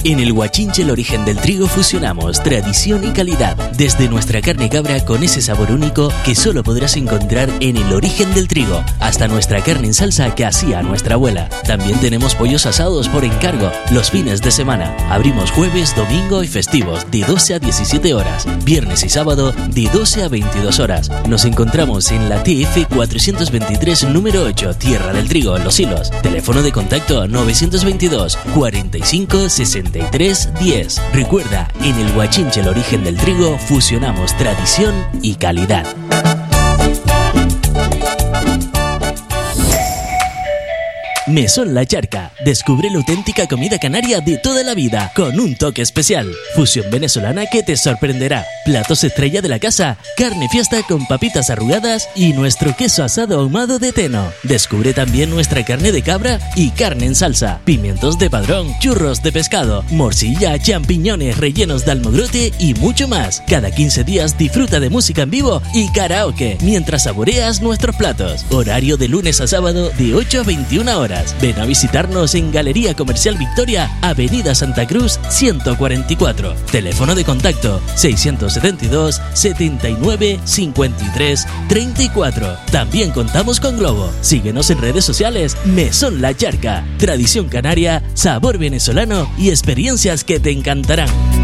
En el Huachinche El Origen del Trigo fusionamos tradición y calidad. Desde nuestra carne cabra con ese sabor único que solo podrás encontrar en El Origen del Trigo, hasta nuestra carne en salsa que hacía nuestra abuela. También tenemos pollos asados por encargo los fines de semana. Abrimos jueves, domingo y festivos de 12 a 17 horas. Viernes y sábado de 12 a 22 horas. Nos encontramos en la TF 423 número 8, Tierra del Trigo, Los Hilos. Teléfono de contacto 922 45 63 10. Recuerda, en el Huachinche El Origen del Trigo fusionamos tradición y calidad. Mesón La Charca. Descubre la auténtica comida canaria de toda la vida, con un toque especial. Fusión venezolana que te sorprenderá. Platos estrella de la casa, carne fiesta con papitas arrugadas y nuestro queso asado ahumado de Teno. Descubre también nuestra carne de cabra y carne en salsa, pimientos de padrón, churros de pescado, morcilla, champiñones rellenos de almogrote y mucho más. Cada 15 días disfruta de música en vivo y karaoke mientras saboreas nuestros platos. Horario de lunes a sábado de 8 a 21 horas. Ven a visitarnos en Galería Comercial Victoria, Avenida Santa Cruz 144. Teléfono de contacto 672 79 53 34. También contamos con Globo. Síguenos en redes sociales. Mesón La Charca. Tradición canaria, sabor venezolano y experiencias que te encantarán.